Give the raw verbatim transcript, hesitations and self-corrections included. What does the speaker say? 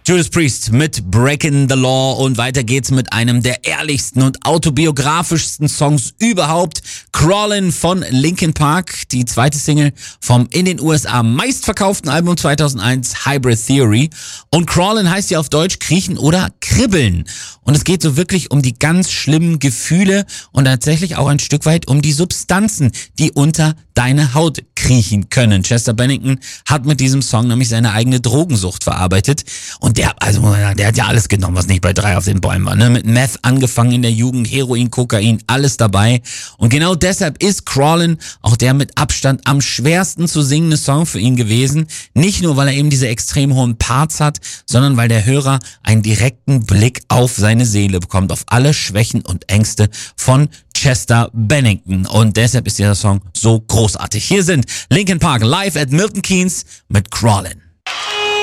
Judas Priest mit Breaking the Law und weiter geht's mit einem der ehrlichsten und autobiografischsten Songs überhaupt. Crawlin' von Linkin Park, die zweite Single vom in den U S A meistverkauften Album zweitausendeins, Hybrid Theory. Und Crawlin' heißt ja auf Deutsch kriechen oder kribbeln. Und es geht so wirklich um die ganz schlimmen Gefühle und tatsächlich auch ein Stück weit um die Substanzen, die unter deine Haut kriechen können. Chester Bennington hat mit diesem Song nämlich seine eigene Drogensucht verarbeitet. Und der, also, der hat ja alles genommen, was nicht bei drei auf den Bäumen war, ne? Mit Meth angefangen in der Jugend, Heroin, Kokain, alles dabei. Und genau deshalb ist Crawlin' auch der mit Abstand am schwersten zu singende Song für ihn gewesen. Nicht nur, weil er eben diese extrem hohen Parts hat, sondern weil der Hörer einen direkten Blick auf seine Seele bekommt, auf alle Schwächen und Ängste von Chester Bennington. Und deshalb ist dieser Song so großartig. Hier sind Linkin Park live at Milton Keynes mit Crawlin'.